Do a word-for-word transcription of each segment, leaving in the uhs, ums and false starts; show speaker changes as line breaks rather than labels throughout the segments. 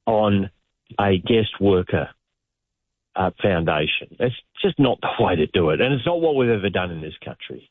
on a guest worker uh, foundation. It's just not the way to do it, and it's not what we've ever done in this country.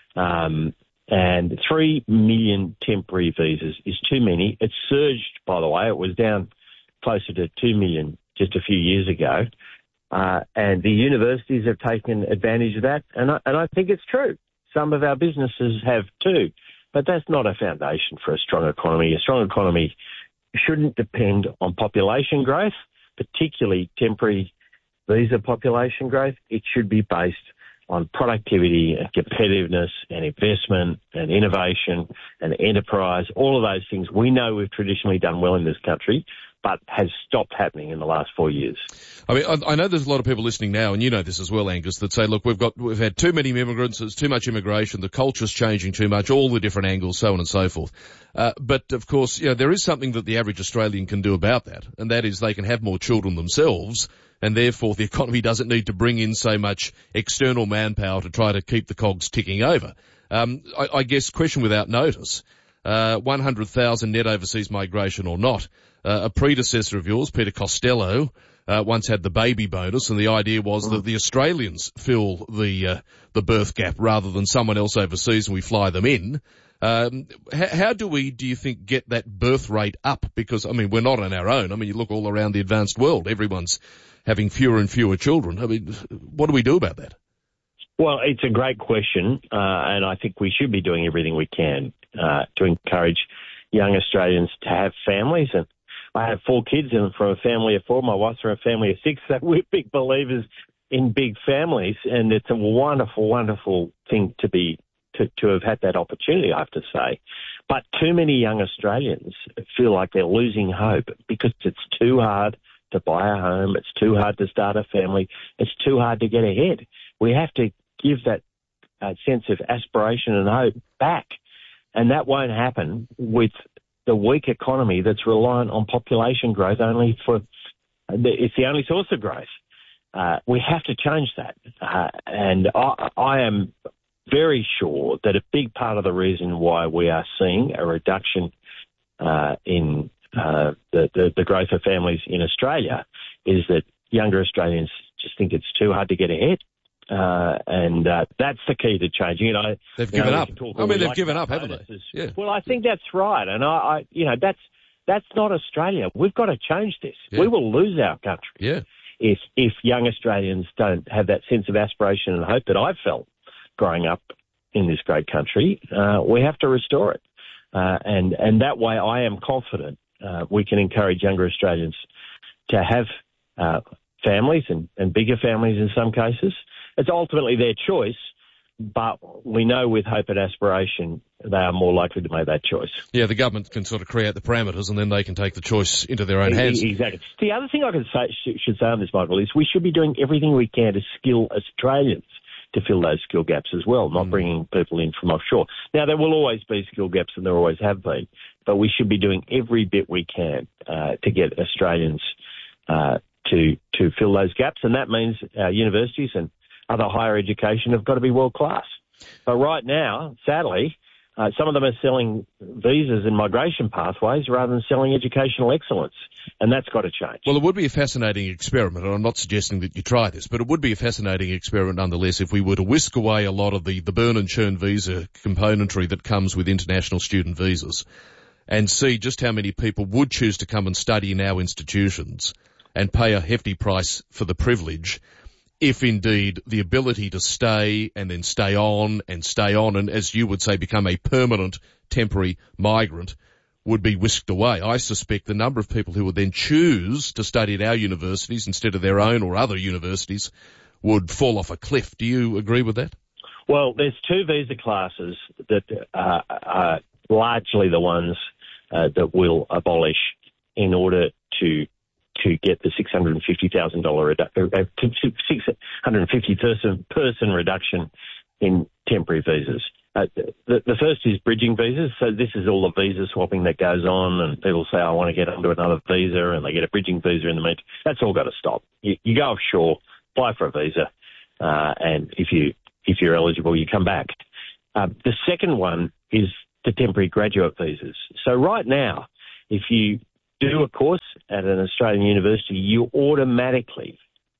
Um, and three million temporary visas is too many. It surged, by the way. It was down closer to two million just a few years ago. Uh, and the universities have taken advantage of that, and I, and I think it's true. Some of our businesses have too, but that's not a foundation for a strong economy. A strong economy shouldn't depend on population growth, particularly temporary visa population growth. It should be based on productivity and competitiveness and investment and innovation and enterprise, all of those things we know we've traditionally done well in this country, but has stopped happening in the last four years.
I mean, I, I know there's a lot of people listening now, and you know this as well, Angus, that say, look, we've got, we've had too many immigrants, there's too much immigration, the culture's changing too much, all the different angles, so on and so forth. Uh, but of course, you know, there is something that the average Australian can do about that, and that is they can have more children themselves, and therefore the economy doesn't need to bring in so much external manpower to try to keep the cogs ticking over. Um, I, I guess, question without notice, uh, one hundred thousand net overseas migration or not, uh, a predecessor of yours, Peter Costello, uh, once had the baby bonus, and the idea was that the Australians fill the uh, the birth gap rather than someone else overseas and we fly them in. Um, how, how do we, do you think, get that birth rate up? Because, I mean, we're not on our own. I mean, you look all around the advanced world, everyone's having fewer and fewer children. I mean, what do we do about that?
Well, it's a great question, uh, and I think we should be doing everything we can uh, to encourage young Australians to have families. And I have four kids, and from a family of four, my wife's from a family of six, so we're big believers in big families, and it's a wonderful, wonderful thing to be to, to have had that opportunity, I have to say. But too many young Australians feel like they're losing hope because it's too hard to buy a home, it's too hard to start a family, it's too hard to get ahead. We have to give that uh, sense of aspiration and hope back, and that won't happen with the weak economy that's reliant on population growth only for it's the only source of growth. Uh, we have to change that, uh, and I, I am very sure that a big part of the reason why we are seeing a reduction uh, in uh, the, the, the growth of families in Australia is that younger Australians just think it's too hard to get ahead. Uh, and uh, that's the key to changing it. I,
they've given
know,
up. I mean, they've like given up, haven't they?
Yeah. Well, I think that's right. And, I, I you know, that's that's not Australia. We've got to change this. Yeah. We will lose our country
yeah.
if if young Australians don't have that sense of aspiration and hope that I've felt growing up in this great country. Uh, we have to restore it. Uh, and, and that way I am confident uh, we can encourage younger Australians to have uh, families and, and bigger families in some cases. It's ultimately their choice, but we know with hope and aspiration they are more likely to make that choice.
Yeah, the government can sort of create the parameters and then they can take the choice into their own hands.
Exactly. The other thing I could say, should say on this, Michael, is we should be doing everything we can to skill Australians to fill those skill gaps as well, not mm. bringing people in from offshore. Now, there will always be skill gaps, and there always have been, but we should be doing every bit we can uh, to get Australians uh, to to fill those gaps, and that means uh, universities and other higher education have got to be world-class. But right now, sadly, uh, some of them are selling visas and migration pathways rather than selling educational excellence, and that's got to change.
Well, it would be a fascinating experiment, and I'm not suggesting that you try this, but it would be a fascinating experiment nonetheless if we were to whisk away a lot of the, the burn and churn visa componentry that comes with international student visas and see just how many people would choose to come and study in our institutions and pay a hefty price for the privilege if indeed the ability to stay and then stay on and stay on and, as you would say, become a permanent temporary migrant would be whisked away. I suspect the number of people who would then choose to study at our universities instead of their own or other universities would fall off a cliff. Do you agree with that?
Well, there's two visa classes that uh, are largely the ones uh, that we'll abolish in order to to get the six hundred fifty thousand dollars redu- uh, six hundred fifty person, person reduction in temporary visas. Uh, the, the first is bridging visas. So this is all the visa swapping that goes on, and people say, I want to get onto another visa, and they get a bridging visa in the meantime. That's all got to stop. You, you go offshore, apply for a visa, uh, and if, you, if you're eligible, you come back. Uh, the second one is the temporary graduate visas. So right now, if you do a course at an Australian university, you automatically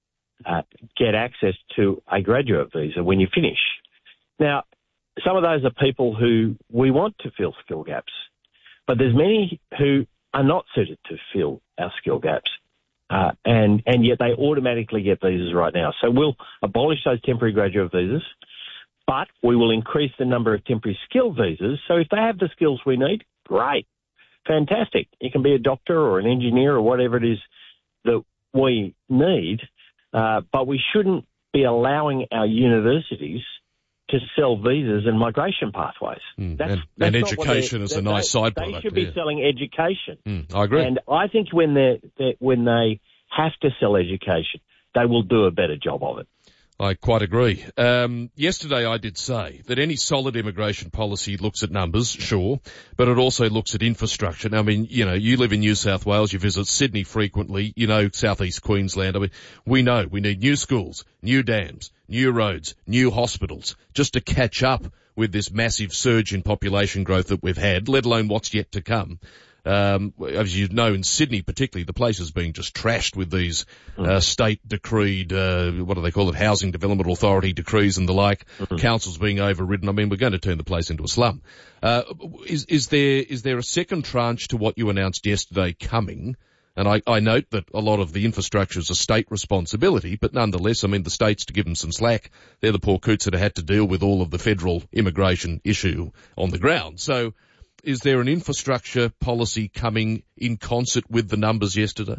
uh, get access to a graduate visa when you finish. Now, some of those are people who we want to fill skill gaps, but there's many who are not suited to fill our skill gaps, uh, and, and yet they automatically get visas right now. So we'll abolish those temporary graduate visas, but we will increase the number of temporary skill visas. So if they have the skills we need, great, fantastic. You can be a doctor or an engineer or whatever it is that we need, uh, but we shouldn't be allowing our universities to sell visas and migration pathways.
Mm,
that's,
and
that's
and education is a nice
they,
side
they
product.
They should be
yeah.
selling education.
Mm, I agree.
And I think when they when they have to sell education, they will do a better job of it.
I quite agree. Um, yesterday I did say that any solid immigration policy looks at numbers, sure, but it also looks at infrastructure. Now, I mean, you know, you live in New South Wales, you visit Sydney frequently, you know southeast Queensland. I mean, we know we need new schools, new dams, new roads, new hospitals, just to catch up with this massive surge in population growth that we've had, let alone what's yet to come. Um, as you know, in Sydney particularly, the place is being just trashed with these uh, state-decreed, uh, what do they call it, Housing Development Authority decrees and the like, mm-hmm. councils being overridden. I mean, we're going to turn the place into a slum. Uh, is, is there is there a second tranche to what you announced yesterday coming? And I, I note that a lot of the infrastructure is a state responsibility, but nonetheless, I mean, the states, to give them some slack, they're the poor coots that have had to deal with all of the federal immigration issue on the ground. So, is there an infrastructure policy coming in concert with the numbers yesterday?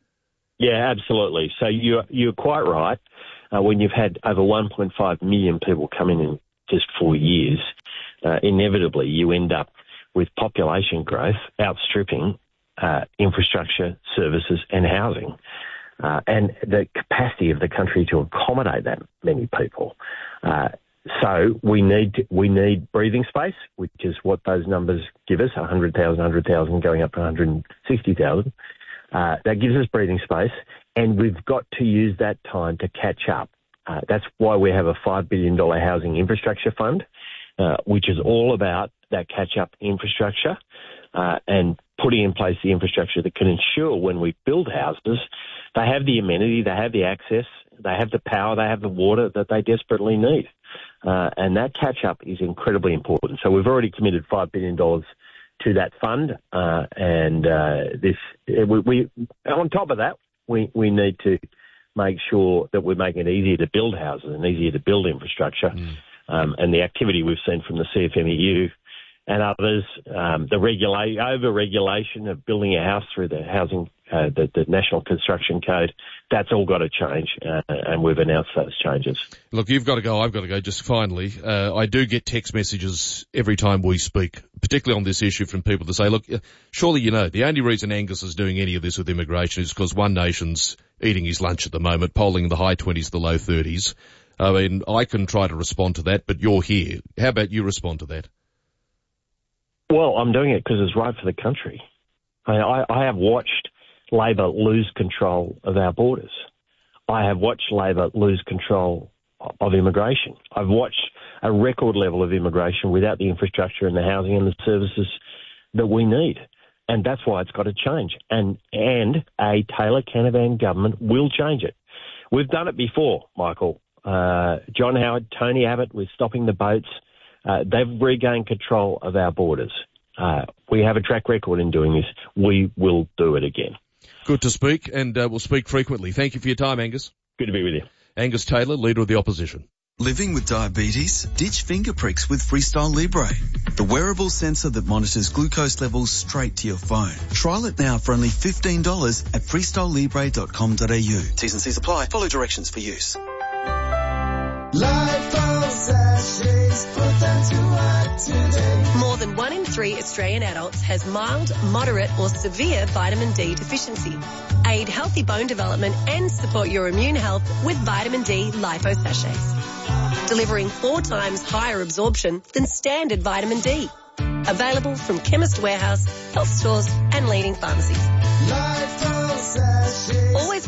Yeah, absolutely. So you're, you're quite right. Uh, when you've had over one point five million people come in in just four years, uh, inevitably you end up with population growth outstripping uh, infrastructure, services and housing. Uh, and the capacity of the country to accommodate that many people. Uh, So we need to, we need breathing space, which is what those numbers give us, one hundred thousand, one hundred thousand going up to one hundred sixty thousand. Uh, that gives us breathing space, and we've got to use that time to catch up. Uh, that's why we have a five billion dollars housing infrastructure fund, uh, which is all about that catch-up infrastructure uh, and putting in place the infrastructure that can ensure when we build houses, they have the amenity, they have the access, they have the power, they have the water that they desperately need. Uh, and that catch-up is incredibly important. So we've already committed five billion dollars to that fund. Uh, and uh, this, we, we, on top of that, we, we need to make sure that we're making it easier to build houses and easier to build infrastructure. Mm. Um, and the activity we've seen from the C F M E U and others, um, the regula- over-regulation of building a house through the housing, uh, the, the National Construction Code, that's all got to change, uh, and we've announced those changes.
Look, you've got to go, I've got to go. Just finally, uh, I do get text messages every time we speak, particularly on this issue, from people that say, look, surely you know, the only reason Angus is doing any of this with immigration is because One Nation's eating his lunch at the moment, polling in the high twenties, the low thirties. I mean, I can try to respond to that, but you're here. How about you respond to that?
Well, I'm doing it because it's right for the country. I, I, I have watched Labor lose control of our borders. I have watched Labor lose control of immigration. I've watched a record level of immigration without the infrastructure and the housing and the services that we need. And that's why it's got to change. And, and a Taylor Canavan government will change it. We've done it before, Michael. Uh, John Howard, Tony Abbott, with stopping the boats. Uh, they've regained control of our borders. Uh, we have a track record in doing this. We will do it again.
Good to speak, and uh, we'll speak frequently. Thank you for your time, Angus.
Good to be with you.
Angus Taylor, Leader of the Opposition.
Living with diabetes? Ditch finger pricks with Freestyle Libre, the wearable sensor that monitors glucose levels straight to your phone. Trial it now for only fifteen dollars at freestyle libre dot com dot a u. T's and C's apply. Follow directions for use.
Lifebuoy sachets, put them to work today.
More than one in three Australian adults has mild, moderate or severe vitamin D deficiency. Aid healthy bone development and support your immune health with vitamin D Lipo sachets. Delivering four times higher absorption than standard vitamin D. Available from Chemist Warehouse, health stores and leading pharmacies.
Lifebuoy sachets.
Always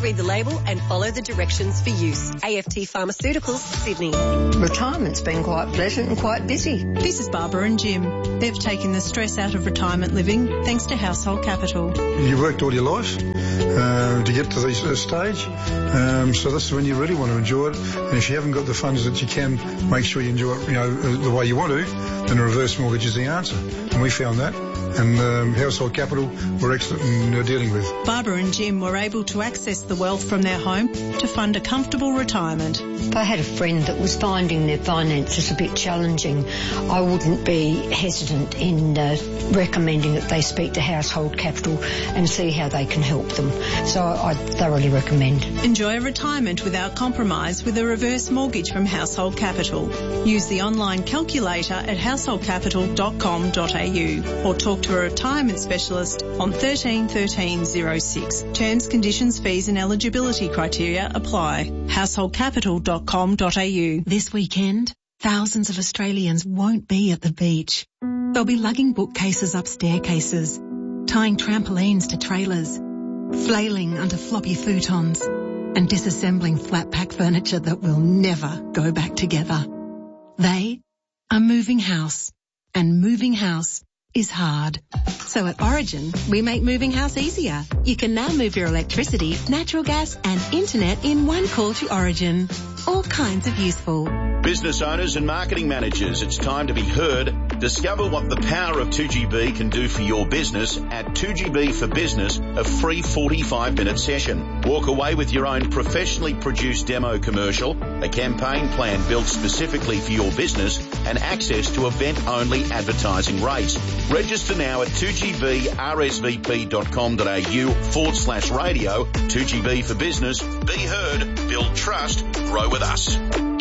read the label and follow the directions for use. A F T Pharmaceuticals, Sydney.
Retirement's been quite pleasant and quite busy.
This is Barbara and Jim. They've taken the stress out of retirement living thanks to Household Capital.
You worked all your life uh, to get to this uh, stage, um, so this is when you really want to enjoy it. And if you haven't got the funds that you can make sure you enjoy it, you know, the way you want to, then a reverse mortgage is the answer. And we found that. And um, Household Capital were excellent in uh, dealing with.
Barbara and Jim were able to access the wealth from their home to fund a comfortable retirement.
If I had a friend that was finding their finances a bit challenging, I wouldn't be hesitant in uh, recommending that they speak to Household Capital and see how they can help them. So I thoroughly recommend.
Enjoy retirement without compromise with a reverse mortgage from Household Capital. Use the online calculator at household capital dot com dot a u or talk to a retirement specialist on thirteen thirteen oh six. Terms, conditions, fees and eligibility criteria apply. household capital dot com dot a u.
This weekend, thousands of Australians won't be at the beach. They'll be lugging bookcases up staircases, tying trampolines to trailers, flailing under floppy futons, and disassembling flat pack furniture that will never go back together. They are moving house, and moving house is hard. So at Origin, we make moving house easier. You can now move your electricity, natural gas and internet in one call to Origin. All kinds of useful.
Business owners and marketing managers, it's time to be heard. Discover what the power of two G B can do for your business at two G B for Business, a free forty-five minute session. Walk away with your own professionally produced demo commercial, a campaign plan built specifically for your business, and access to event-only advertising rates. Register now at two G B R S V P dot com dot a u forward slash radio. two G B for Business. Be heard, build trust, grow with us.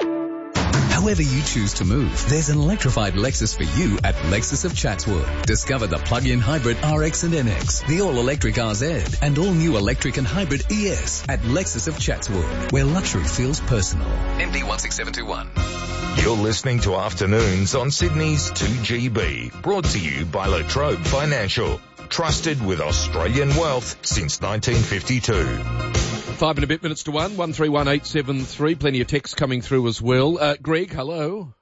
However you choose to move, there's an electrified Lexus for you at Lexus of Chatswood. Discover the plug-in hybrid R X and N X, the all-electric R Z, and all-new electric and hybrid E S at Lexus of Chatswood, where luxury feels personal. M D one six seven two one.
You're listening to Afternoons on Sydney's two G B, brought to you by La Trobe Financial. Trusted with Australian wealth since nineteen fifty-two.
Five and a bit minutes to one, one three one eight seven three. Plenty of texts coming through as well. Uh, Greg, hello.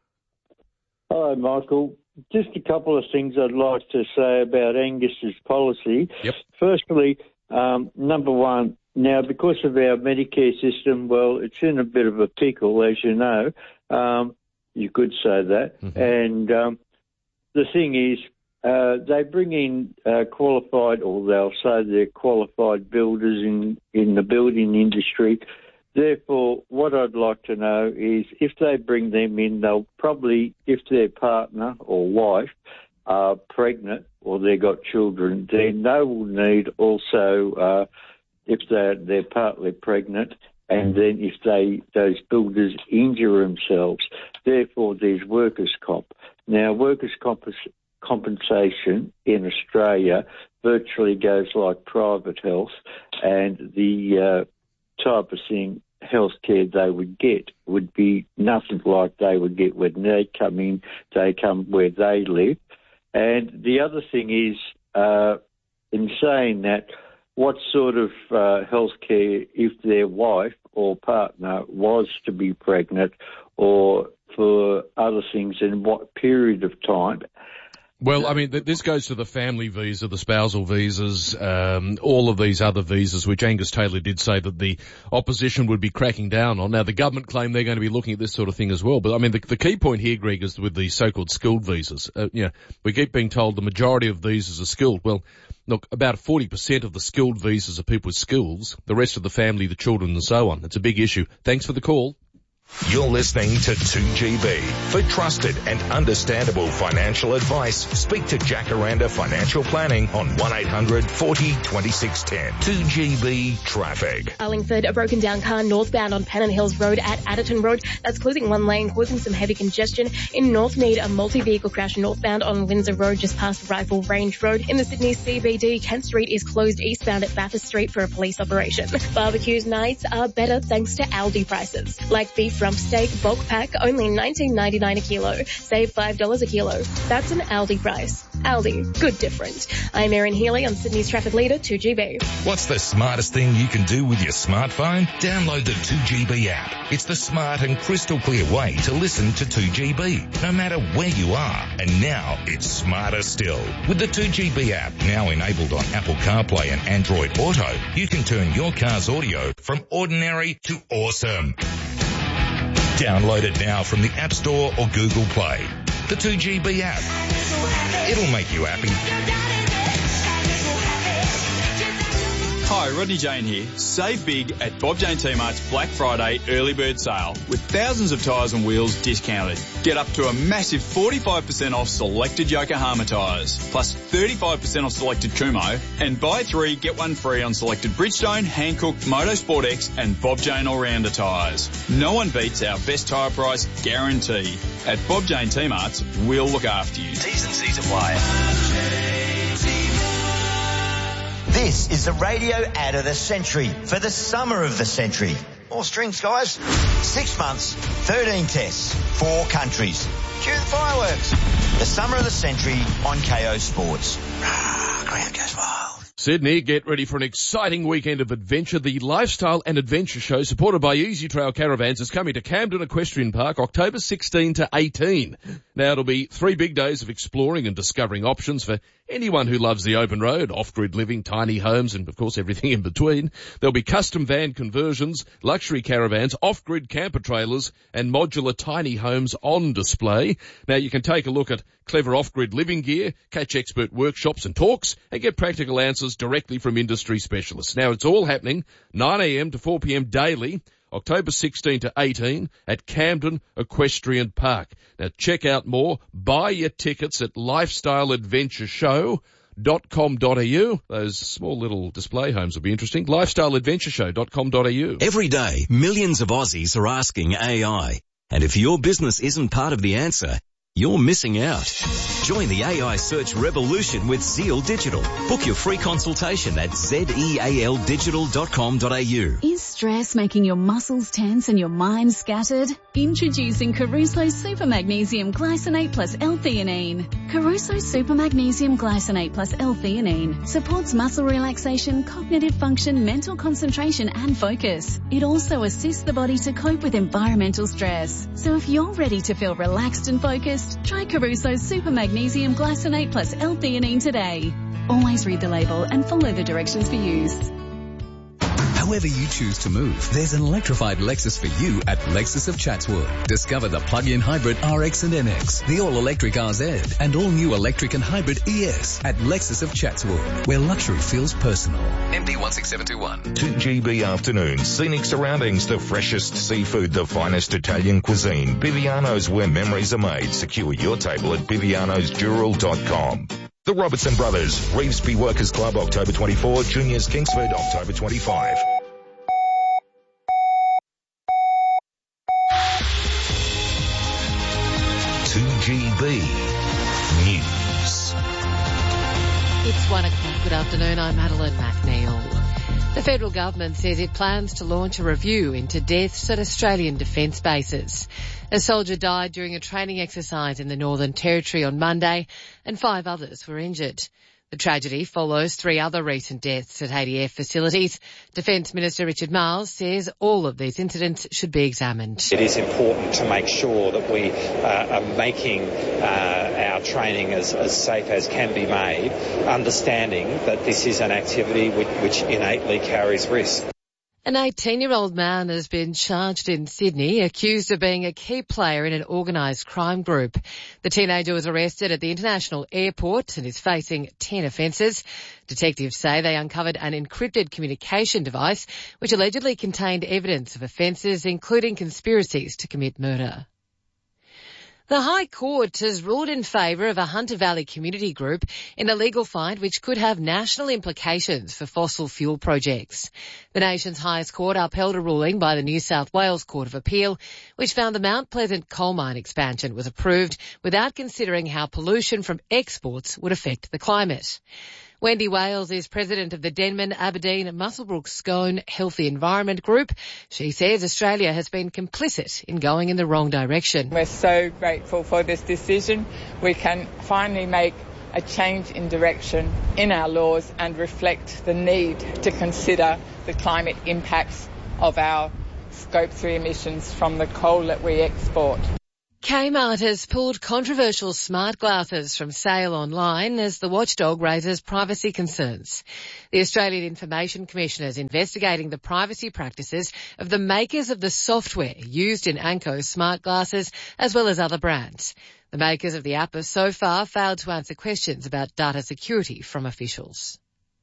Hello, Michael. Just a couple of things I'd like to say about Angus's policy.
Yep.
Firstly, um, number one, now because of our Medicare system, well, it's in a bit of a pickle, as you know. Um, you could say that. Mm-hmm. And um, the thing is, Uh, they bring in uh, qualified, or they'll say they're qualified builders in, in the building industry. Therefore, what I'd like to know is if they bring them in, they'll probably, if their partner or wife are pregnant or they've got children, then they will need also, uh, if they're, they're partly pregnant, and then if they those builders injure themselves. Therefore, there's workers' comp. Now, workers' comp is compensation in Australia virtually goes like private health, and the uh, type of thing, healthcare they would get would be nothing like they would get when they come in, they come where they live. And the other thing is, uh, in saying that, what sort of uh, healthcare if their wife or partner was to be pregnant or for other things, in what period of time?
Well, I mean, th- this goes to the family visa, the spousal visas, um, all of these other visas, which Angus Taylor did say that the opposition would be cracking down on. Now, the government claim they're going to be looking at this sort of thing as well. But, I mean, the, the key point here, Greg, is with the so-called skilled visas. Uh, you know, we keep being told the majority of visas are skilled. Well, look, about forty percent of the skilled visas are people with skills. The rest of the family, the children, and so on. It's a big issue. Thanks for the call.
You're listening to two G B. For trusted and understandable financial advice, speak to Jacaranda Financial Planning on one eight hundred forty twenty-six ten. two G B Traffic.
Arlingford, a broken down car northbound on Pennant Hills Road at Adderton Road. That's closing one lane, causing some heavy congestion. In North Mead, a multi-vehicle crash northbound on Windsor Road just past Rifle Range Road. In the Sydney C B D, Kent Street is closed eastbound at Bathurst Street for a police operation. Barbecues nights are better thanks to Aldi prices. Like beef rump steak bulk pack, only nineteen ninety-nine a kilo. Save five dollars a kilo. That's an Aldi price. Aldi, good different. I'm Erin Healy on Sydney's traffic leader, two G B.
What's the smartest thing you can do with your smartphone? Download the two G B app. It's the smart and crystal clear way to listen to two G B, no matter where you are. And now it's smarter still. With the two G B app now enabled on Apple CarPlay and Android Auto, you can turn your car's audio from ordinary to awesome. Download it now from the App Store or Google Play. The two G B app. It'll make you happy.
Hi, Rodney Jane here. Save big at Bob Jane T-Mart's Black Friday early bird sale with thousands of tyres and wheels discounted. Get up to a massive forty-five percent off selected Yokohama tyres, plus thirty-five percent off selected Kumho, and buy three, get one free on selected Bridgestone, Hankook, Motorsport X and Bob Jane All-Rounder tyres. No one beats our best tyre price guarantee. At Bob Jane T-Mart's, we'll look after you. T's and C's apply.
This is the radio ad of the century for the summer of the century. More strings, guys. Six months, thirteen tests, four countries. Cue the fireworks. The summer of the century on K O Sports. Ah, ground goes wild.
Sydney, get ready for an exciting weekend of adventure. The Lifestyle and Adventure Show, supported by Easy Trail Caravans, is coming to Camden Equestrian Park October sixteenth to eighteenth. Now, it'll be three big days of exploring and discovering options for anyone who loves the open road, off-grid living, tiny homes, and, of course, everything in between. There'll be custom van conversions, luxury caravans, off-grid camper trailers, and modular tiny homes on display. Now, you can take a look at clever off-grid living gear, catch expert workshops and talks, and get practical answers directly from industry specialists. Now, it's all happening nine a.m. to four p.m. daily, October sixteenth to eighteenth at Camden Equestrian Park. Now, check out more. Buy your tickets at lifestyle adventure show dot com dot a u. Those small little display homes will be interesting. lifestyle adventure show dot com dot a u.
Every day, millions of Aussies are asking A I. And if your business isn't part of the answer, you're missing out. Join the A I search revolution with Zeal Digital. Book your free consultation at zeal digital dot com dot a u.
Is stress making your muscles tense and your mind scattered? Introducing Caruso Super Magnesium Glycinate plus L-theanine. Caruso Super Magnesium Glycinate plus L-theanine supports muscle relaxation, cognitive function, mental concentration and focus. It also assists the body to cope with environmental stress. So if you're ready to feel relaxed and focused, try Caruso Super Magnesium Glycinate plus L-theanine today. Always read the label and follow the directions for use.
However you choose to move, there's an electrified Lexus for you at Lexus of Chatswood. Discover the plug-in hybrid R X and N X, the all-electric R Z, and all-new electric and hybrid E S at Lexus of Chatswood, where luxury feels personal.
M D one six seven two one. two G B afternoons, scenic surroundings, the freshest seafood, the finest Italian cuisine. Biviano's, where memories are made. Secure your table at bivianos dural dot com. The Robertson Brothers, Revesby Workers Club, October twenty-fourth, Juniors Kingsford, October twenty-fifth. two G B News.
It's one o'clock. Good afternoon. I'm Madeline McNeil. The federal government says it plans to launch a review into deaths at Australian defence bases. A soldier died during a training exercise in the Northern Territory on Monday, and five others were injured. The tragedy follows three other recent deaths at A D F facilities. Defence Minister Richard Marles says all of these incidents should be examined.
It is important to make sure that we uh, are making uh, our training as, as safe as can be made, understanding that this is an activity which, which innately carries risk.
An eighteen-year-old man has been charged in Sydney, accused of being a key player in an organised crime group. The teenager was arrested at the International Airport and is facing ten offences. Detectives say they uncovered an encrypted communication device which allegedly contained evidence of offences, including conspiracies to commit murder. The High Court has ruled in favour of a Hunter Valley Community Group in a legal fight which could have national implications for fossil fuel projects. The nation's highest court upheld a ruling by the New South Wales Court of Appeal which found the Mount Pleasant coal mine expansion was approved without considering how pollution from exports would affect the climate. Wendy Wales is president of the Denman, Aberdeen, Muswellbrook, Scone Healthy Environment Group. She says Australia has been complicit in going in the wrong direction.
We're so grateful for this decision. We can finally make a change in direction in our laws and reflect the need to consider the climate impacts of our Scope three emissions from the coal that we export.
Kmart has pulled controversial smart glasses from sale online as the watchdog raises privacy concerns. The Australian Information Commission is investigating the privacy practices of the makers of the software used in Anko's smart glasses as well as other brands. The makers of the app have so far failed to answer questions about data security from officials.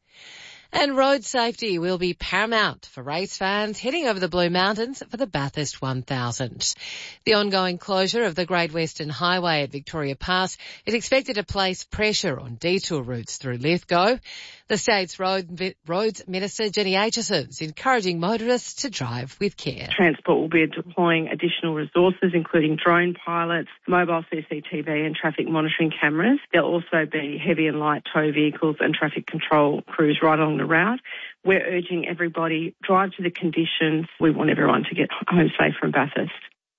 And road safety will be paramount for race fans heading over the Blue Mountains for the Bathurst one thousand. The ongoing closure of the Great Western Highway at Victoria Pass is expected to place pressure on detour routes through Lithgow. The state's road, roads minister, Jenny Aitchison, is encouraging motorists to drive with care.
Transport will be deploying additional resources, including drone pilots, mobile C C T V and traffic monitoring cameras. There'll also be heavy and light tow vehicles and traffic control crews right along the route. We're urging everybody, drive to the conditions. We want everyone to get home safe from Bathurst.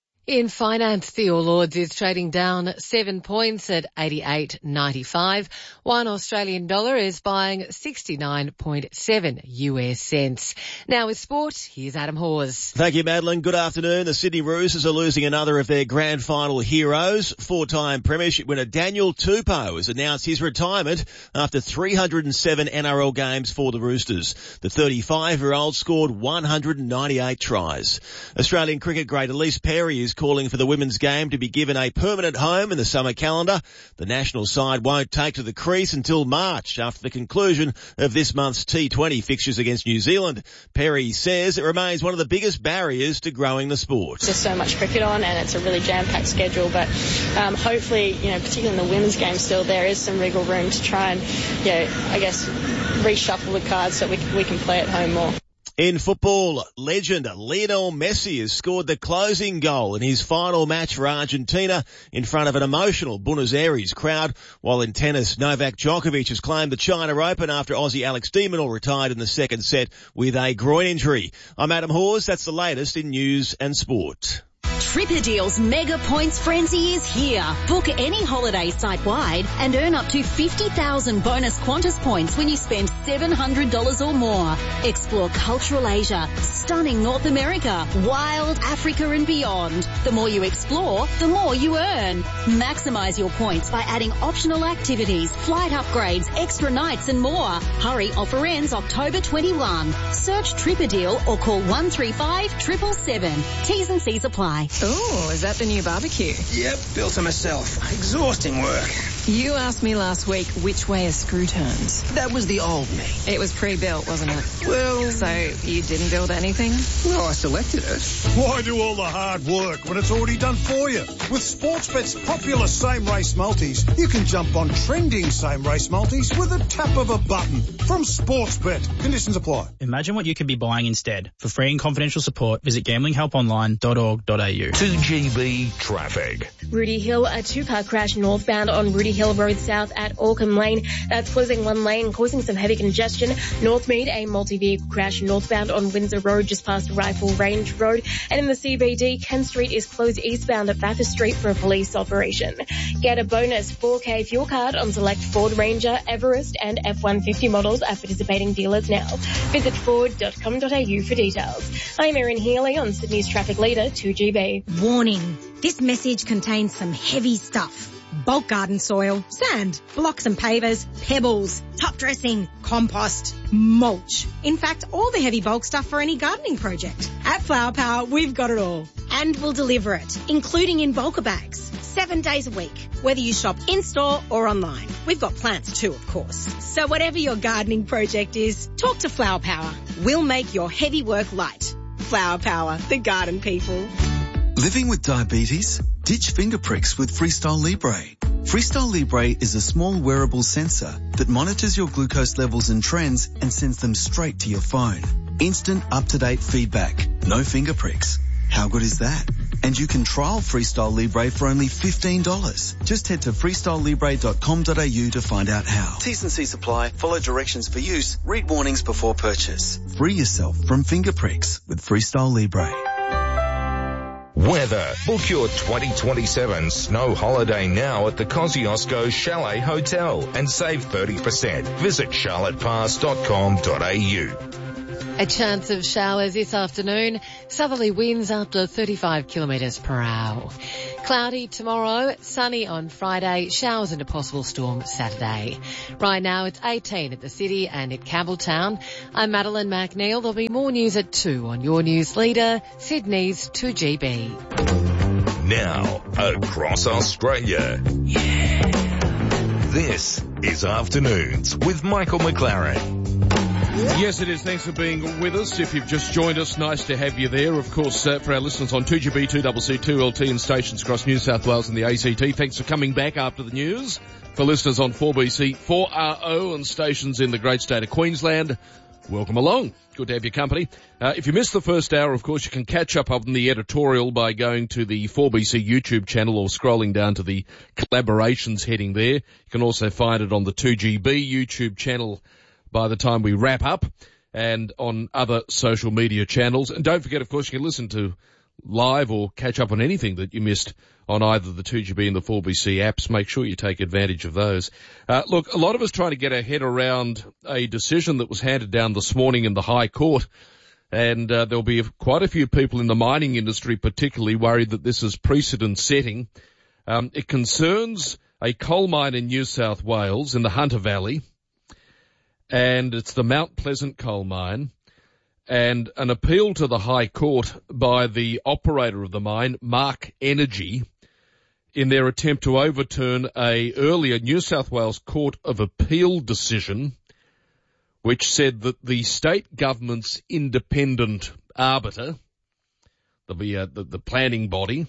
In finance, the All Ords is trading down seven points at eighty-eight ninety-five. One Australian dollar is buying sixty-nine point seven U S cents. Now with sport, here's Adam Hawes.
Thank you, Madeline. Good afternoon. The Sydney Roosters are losing another of their grand final heroes. Four-time premiership winner Daniel Tupou has announced his retirement after three hundred seven N R L games for the Roosters. The thirty-five-year-old scored one hundred ninety-eight tries. Australian cricket great Elise Perry is calling for the women's game to be given a permanent home in the summer calendar. The national side won't take to the crease until March after the conclusion of this month's T twenty fixtures against New Zealand. Perry says it remains one of the biggest barriers to growing the sport.
There's so much cricket on and it's a really jam-packed schedule, but um, hopefully, you know, particularly in the women's game still, there is some wriggle room to try and, you know, I guess, reshuffle the cards so we, we can play at home more.
In football, legend Lionel Messi has scored the closing goal in his final match for Argentina in front of an emotional Buenos Aires crowd, while in tennis, Novak Djokovic has claimed the China Open after Aussie Alex de Minaur retired in the second set with a groin injury. I'm Adam Hawes. That's the latest in news and sport.
Tripadeal's Mega Points Frenzy is here. Book any holiday site-wide and earn up to fifty thousand bonus Qantas points when you spend seven hundred dollars or more. Explore cultural Asia, stunning North America, wild Africa and beyond. The more you explore, the more you earn. Maximise your points by adding optional activities, flight upgrades, extra nights and more. Hurry, offer ends October twenty-first. Search Tripadeal or call one three five, seven seven seven. T's and C's apply.
Oh, is that the new barbecue?
Yep, built it myself. Exhausting work.
You asked me last week which way a screw turns.
That was the old me.
It was pre-built, wasn't it?
Well...
So you didn't build anything?
Well, I selected it.
Why do all the hard work when it's already done for you? With Sportsbet's popular same-race multis, you can jump on trending same-race multis with a tap of a button. From Sportsbet. Conditions apply.
Imagine what you could be buying instead. For free and confidential support, visit gambling help online dot org dot a u.
two G B traffic.
Rudy Hill, a two-car crash northbound on Rudy Hill Road South at Orcombe Lane. That's closing one lane, causing some heavy congestion. Northmead, a multi-vehicle crash northbound on Windsor Road just past Rifle Range Road. And in the C B D, Kent Street is closed eastbound at Bathurst Street for a police operation. Get a bonus four K fuel card on select Ford Ranger, Everest and F one fifty models at participating dealers now. Visit ford dot com dot a u for details. I'm Erin Healy on Sydney's traffic leader, two G B.
Warning, this message contains some heavy stuff. Bulk garden soil, sand, blocks and pavers, pebbles, top dressing, compost, mulch. In fact, all the heavy bulk stuff for any gardening project. At Flower Power, we've got it all. And we'll deliver it, including in bulker bags, seven days a week, whether you shop in-store or online. We've got plants too, of course. So whatever your gardening project is, talk to Flower Power. We'll make your heavy work light. Flower Power, the garden people.
Living with diabetes? Ditch finger pricks with Freestyle Libre. Freestyle Libre is a small wearable sensor that monitors your glucose levels and trends and sends them straight to your phone. Instant up-to-date feedback. No finger pricks. How good is that? And you can trial Freestyle Libre for only fifteen dollars. Just head to freestyle libre dot com dot a u to find out how. T's and C's apply. Follow directions for use. Read warnings before purchase. Free yourself from finger pricks with Freestyle Libre.
Weather. Book your twenty twenty-seven snow holiday now at the Kosciuszko Chalet Hotel and save thirty percent. Visit charlotte pass dot com dot a u.
A chance of showers this afternoon. Southerly winds up to thirty-five kilometres per hour. Cloudy tomorrow, sunny on Friday, showers and a possible storm Saturday. Right now it's eighteen at the city and at Campbelltown. I'm Madeline McNeil. There'll be more news at two on your news leader, Sydney's two G B.
Now, across Australia. Yeah. This is Afternoons with Michael McLaren.
Yes, it is. Thanks for being with us. If you've just joined us, nice to have you there. Of course, uh, for our listeners on two G B, two C C, two L T and stations across New South Wales and the A C T, thanks for coming back after the news. For listeners on four B C, four R O and stations in the great state of Queensland, welcome along. Good to have your company. Uh, if you missed the first hour, of course, you can catch up on the editorial by going to the four B C YouTube channel or scrolling down to the collaborations heading there. You can also find it on the two G B YouTube channel by the time we wrap up and on other social media channels. And don't forget, of course, you can listen to live or catch up on anything that you missed on either the two G B and the four B C apps. Make sure you take advantage of those. Uh, look, a lot of us trying to get our head around a decision that was handed down this morning in the High Court. And uh, there'll be quite a few people in the mining industry particularly worried that this is precedent setting. Um, it concerns a coal mine in New South Wales in the Hunter Valley. And it's the Mount Pleasant coal mine, and an appeal to the High Court by the operator of the mine, Mark Energy, in their attempt to overturn a earlier New South Wales Court of Appeal decision, which said that the state government's independent arbiter, the, uh, the, the planning body,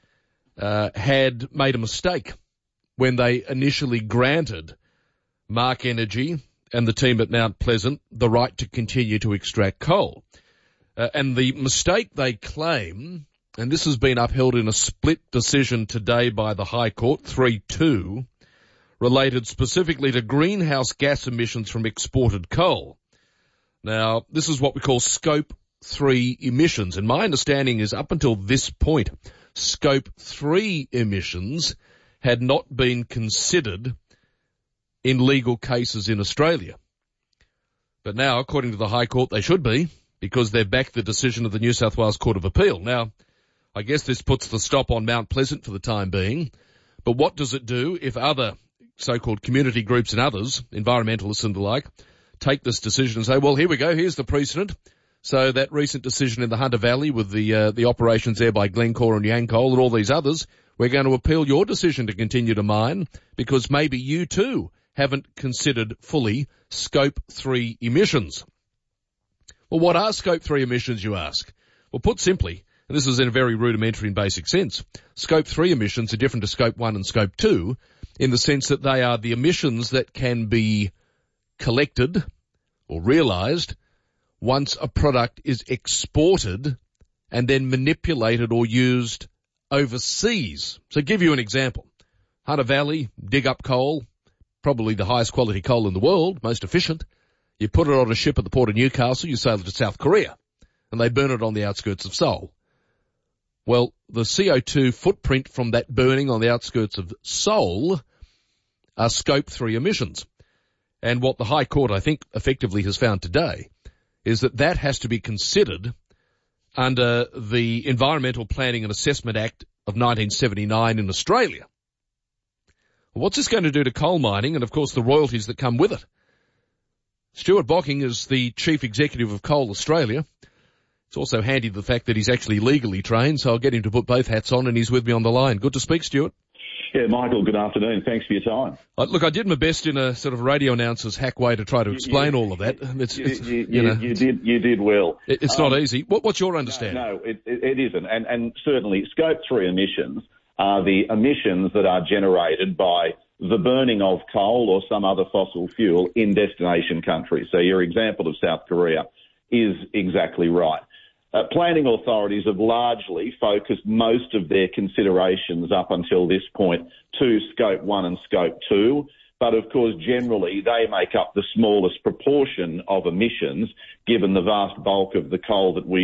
uh, had made a mistake when they initially granted Mark Energy and the team at Mount Pleasant the right to continue to extract coal. Uh, and the mistake they claim, and this has been upheld in a split decision today by the High Court, three two, related specifically to greenhouse gas emissions from exported coal. Now, this is what we call Scope three emissions, and my understanding is up until this point, Scope three emissions had not been considered in legal cases in Australia. But now, according to the High Court, they should be, because they've backed the decision of the New South Wales Court of Appeal. Now, I guess this puts the stop on Mount Pleasant for the time being, but what does it do if other so-called community groups and others, environmentalists and the like, take this decision and say, well, here we go, here's the precedent. So that recent decision in the Hunter Valley with the uh, the operations there by Glencore and Yancoal and all these others, we're going to appeal your decision to continue to mine because maybe you too haven't considered fully Scope three emissions. Well, what are Scope three emissions, you ask? Well, put simply, and this is in a very rudimentary and basic sense, Scope three emissions are different to Scope one and Scope two in the sense that they are the emissions that can be collected or realised once a product is exported and then manipulated or used overseas. So give you an example. Hunter Valley, dig up coal, probably the highest quality coal in the world, most efficient. You put it on a ship at the port of Newcastle, you sail it to South Korea, and they burn it on the outskirts of Seoul. Well, the C O two footprint from that burning on the outskirts of Seoul are Scope three emissions. And what the High Court, I think, effectively has found today is that that has to be considered under the Environmental Planning and Assessment Act of nineteen seventy-nine in Australia. What's this going to do to coal mining and, of course, the royalties that come with it? Stuart Bocking is the Chief Executive of Coal Australia. It's also handy the fact that he's actually legally trained, so I'll get him to put both hats on, and he's with me on the line. Good to speak, Stuart.
Yeah, Michael, good afternoon. Thanks for your time.
Uh, look, I did my best in a sort of radio announcer's hack way to try to explain
you,
all of that. It's,
you,
it's,
you,
you,
you,
know,
you did you did well.
It, it's um, not easy. What, what's your understanding?
No, no it, it, it isn't. And, and certainly Scope three emissions are the emissions that are generated by the burning of coal or some other fossil fuel in destination countries. So your example of South Korea is exactly right. Uh, planning authorities have largely focused most of their considerations up until this point to Scope one and Scope two. But, of course, generally they make up the smallest proportion of emissions, given the vast bulk of the coal that we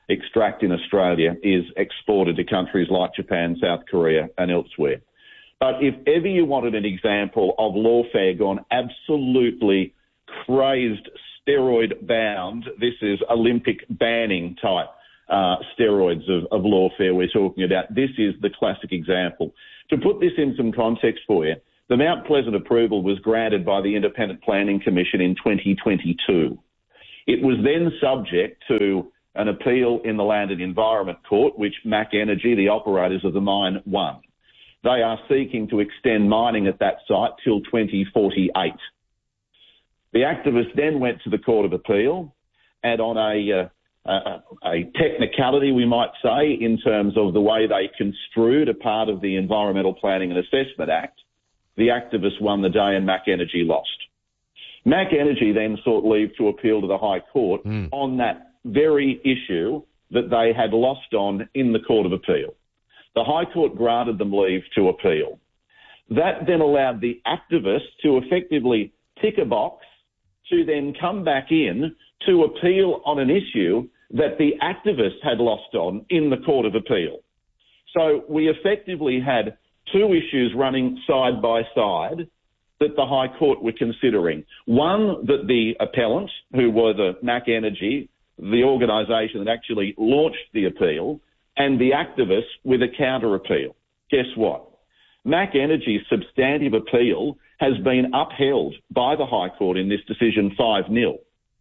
extract in Australia is exported to countries like Japan, South Korea and elsewhere. But if ever you wanted an example of lawfare gone absolutely crazed, steroid bound, this is Olympic banning type uh, steroids of, of lawfare we're talking about. This is the classic example. To put this in some context for you, the Mount Pleasant approval was granted by the Independent Planning Commission in twenty twenty-two. It was then subject to an appeal in the Land and Environment Court, which Mac Energy, the operators of the mine, won. They are seeking to extend mining at that site till twenty forty-eight. The activists then went to the Court of Appeal, and on a, uh, a, a technicality, we might say, in terms of the way they construed a part of the Environmental Planning and Assessment Act, the activists won the day and Mac Energy lost. Mac Energy then sought leave to appeal to the High Court mm. on that very issue that they had lost on in the Court of Appeal. The High Court granted them leave to appeal. That then allowed the activists to effectively tick a box to then come back in to appeal on an issue that the activists had lost on in the Court of Appeal. So we effectively had two issues running side by side that the High Court were considering. One, that the appellant, who were the Mac Energy, the organisation that actually launched the appeal, and the activists with a counter-appeal. Guess what? Mac Energy's substantive appeal has been upheld by the High Court in this decision five nil.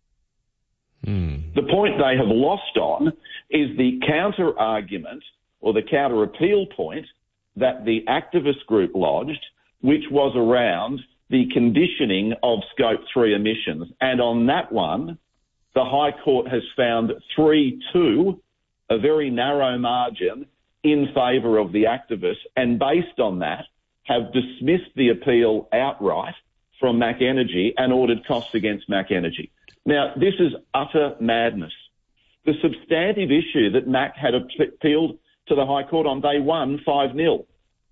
Mm.
The point they have lost on is the counter-argument or the counter-appeal point that the activist group lodged, which was around the conditioning of Scope three emissions. And on that one, the High Court has found three two, a very narrow margin, in favour of the activists, and based on that, have dismissed the appeal outright from Mac Energy and ordered costs against Mac Energy. Now, this is utter madness. The substantive issue that Mac had appealed to the High Court on day one, five nil.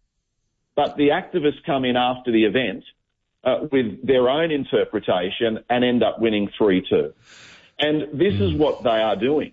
But the activists come in after the event uh, with their own interpretation and end up winning three two. And this is what they are doing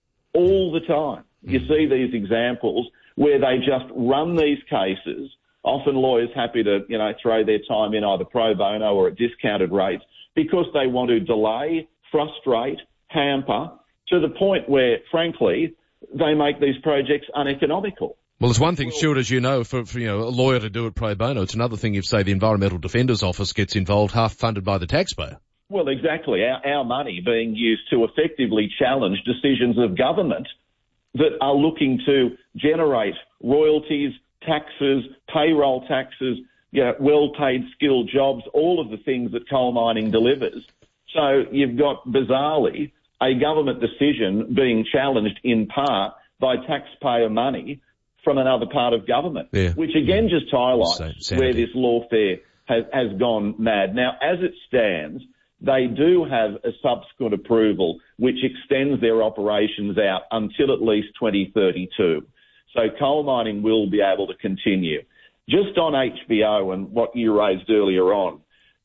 all the time. You see these examples where they just run these cases, often lawyers happy to, you know, throw their time in either pro bono or at discounted rates because they want to delay, frustrate, hamper to the point where, frankly, they make these projects uneconomical.
Well, it's one thing, Stuart, as you know, for, for you know a lawyer to do it pro bono. It's another thing if, say, the Environmental Defender's Office gets involved, half funded by the taxpayer.
Well, exactly. Our, our money being used to effectively challenge decisions of government that are looking to generate royalties, taxes, payroll taxes, you know, well-paid skilled jobs, all of the things that coal mining delivers. So you've got, bizarrely, a government decision being challenged in part by taxpayer money from another part of government,
yeah.
which again just highlights
Same,
where this lawfare has, has gone mad. Now, as it stands, they do have a subsequent approval which extends their operations out until at least twenty thirty-two. So coal mining will be able to continue. Just on H B O and what you raised earlier on,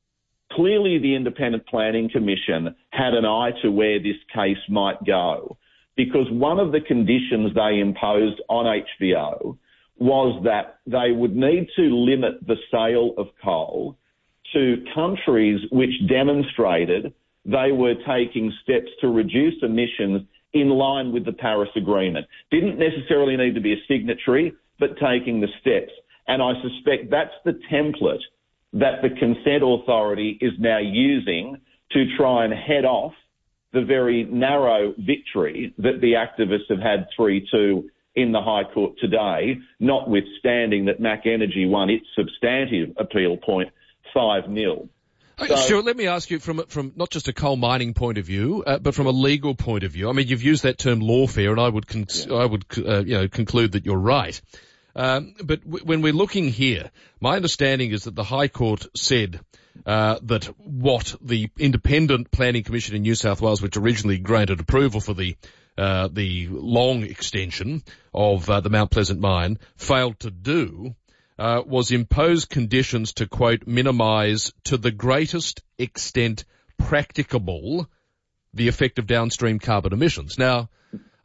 clearly the Independent Planning Commission had an eye to where this case might go, because one of the conditions they imposed on H B O was that they would need to limit the sale of coal to countries which demonstrated they were taking steps to reduce emissions in line with the Paris Agreement. Didn't necessarily need to be a signatory, but taking the steps. And I suspect that's the template that the Consent Authority is now using to try and head off the very narrow victory that the activists have had three two in the High Court today, notwithstanding that Mac Energy won its substantive appeal point five nil.
So, Stuart, let me ask you from from not just a coal mining point of view, uh, but from a legal point of view. I mean, you've used that term lawfare, and I would con- yeah. I would uh, you know conclude that you're right. Um, but w- when we're looking here, my understanding is that the High Court said uh, that what the Independent Planning Commission in New South Wales, which originally granted approval for the uh, the long extension of uh, the Mount Pleasant mine, failed to do. Uh, was impose conditions to, quote, minimise to the greatest extent practicable the effect of downstream carbon emissions. Now, I mean,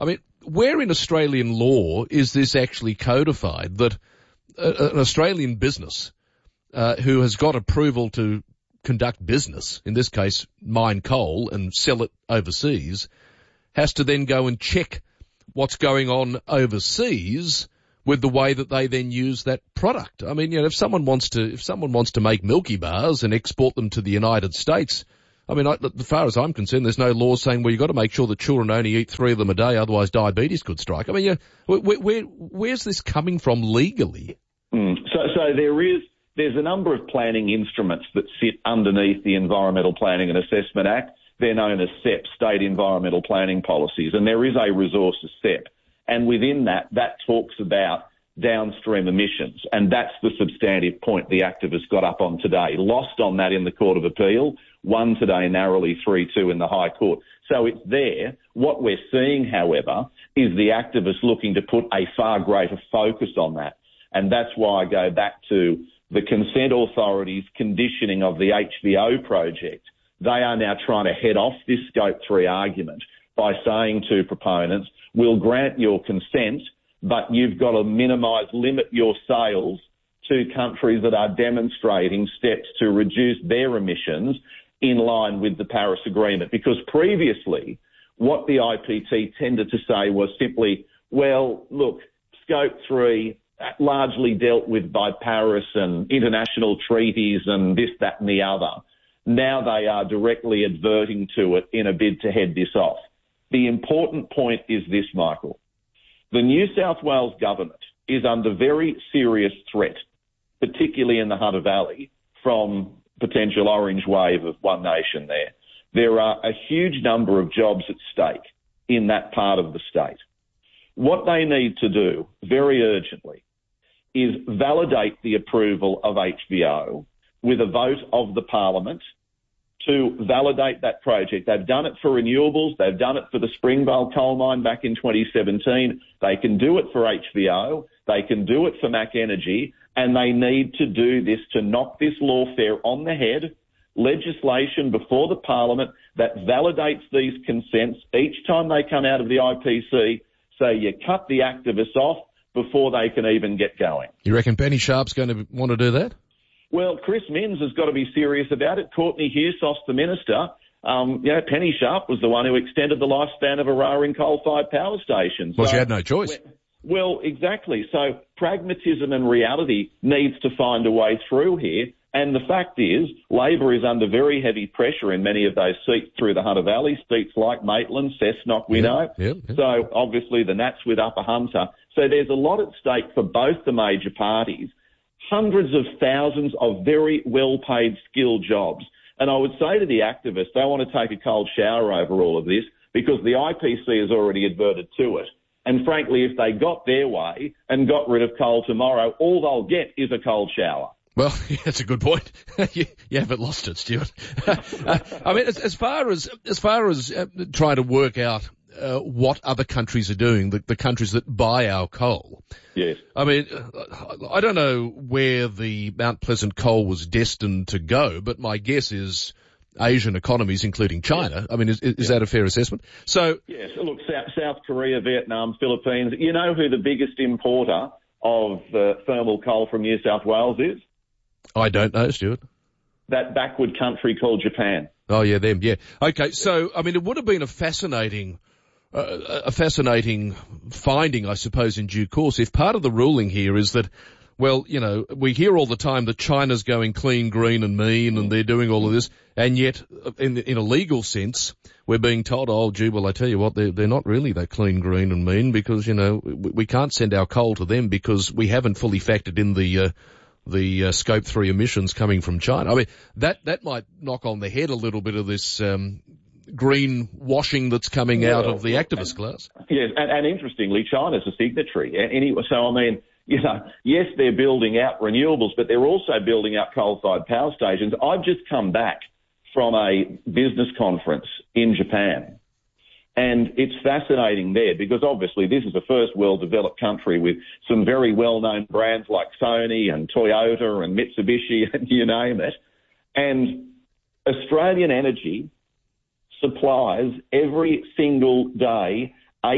where in Australian law is this actually codified that a, an Australian business uh, who has got approval to conduct business, in this case mine coal and sell it overseas, has to then go and check what's going on overseas with the way that they then use that product? I mean, you know, if someone wants to, if someone wants to make Milky Bars and export them to the United States, I mean, I, as far as I'm concerned, there's no law saying, well, you've got to make sure the children only eat three of them a day, otherwise diabetes could strike. I mean, you know, where, where, where's this coming from legally?
Mm. So, so there is, there's a number of planning instruments that sit underneath the Environmental Planning and Assessment Act. They're known as S E P, State Environmental Planning Policies, and there is a resources S E P. And within that, that talks about downstream emissions, and that's the substantive point the activists got up on today. Lost on that in the Court of Appeal, won today narrowly three two in the High Court. So it's there. What we're seeing, however, is the activists looking to put a far greater focus on that. And that's why I go back to the consent authorities' conditioning of the H V O project. They are now trying to head off this Scope three argument by saying to proponents, we'll grant your consent, but you've got to minimise, limit your sales to countries that are demonstrating steps to reduce their emissions in line with the Paris Agreement. Because previously, what the I P T tended to say was simply, well, look, Scope three largely dealt with by Paris and international treaties and this, that and the other. Now they are directly adverting to it in a bid to head this off. The important point is this, Michael. The New South Wales government is under very serious threat, particularly in the Hunter Valley, from potential orange wave of One Nation there. There are a huge number of jobs at stake in that part of the state. What they need to do, very urgently, is validate the approval of H V O with a vote of the Parliament to validate that project. They've done it for renewables. They've done it for the Springvale coal mine back in twenty seventeen. They can do it for H V O. They can do it for Mac Energy. And they need to do this to knock this lawfare on the head, legislation before the Parliament that validates these consents each time they come out of the I P C, so you cut the activists off before they can even get going.
You reckon Penny Sharp's going to want to do that?
Well, Chris Minns has got to be serious about it. Courtney Hewsos, the minister, um, you know, Penny Sharp was the one who extended the lifespan of Eraring coal-fired power stations.
Well,
so,
she had no choice.
Well, exactly. So pragmatism and reality needs to find a way through here. And the fact is, Labor is under very heavy pressure in many of those seats through the Hunter Valley, seats like Maitland, Cessnock, we know.
Yeah, yeah.
So obviously the Nats with Upper Hunter. So there's a lot at stake for both the major parties. Hundreds of thousands of very well-paid, skilled jobs. And I would say to the activists, they want to take a cold shower over all of this because the I P C has already adverted to it. And frankly, if they got their way and got rid of coal tomorrow, all they'll get is a cold shower.
Well, that's a good point. you, you haven't lost it, Stuart. uh, I mean, as, as far as as far as uh, trying to work out uh, what other countries are doing, the, the countries that buy our coal.
Yes.
I mean, I don't know where the Mount Pleasant coal was destined to go, but my guess is Asian economies, including China. I mean, is, is yeah. that a fair assessment? So,
yes. Look, South, South Korea, Vietnam, Philippines. You know who the biggest importer of uh, thermal coal from New South Wales is?
I don't know, Stuart.
That backward country called Japan.
Oh, yeah, them, yeah. Okay, so, I mean, it would have been a fascinating, uh, a fascinating finding, I suppose, in due course, if part of the ruling here is that, well, you know, we hear all the time that China's going clean, green and mean and they're doing all of this, and yet, in, in a legal sense, we're being told, oh, gee, well, I tell you what, they're, they're not really that clean, green and mean because, you know, we, we can't send our coal to them because we haven't fully factored in the, uh, the uh, Scope three emissions coming from China. I mean, that, that might knock on the head a little bit of this um, green washing that's coming well, out of the activist class.
Yes, and, and interestingly, China's a signatory. Anyway, so, I mean, you know, yes, they're building out renewables, but they're also building out coal-fired power stations. I've just come back from a business conference in Japan. And it's fascinating there because obviously this is a first world-developed country with some very well-known brands like Sony and Toyota and Mitsubishi and you name it. And Australian Energy supplies every single day eight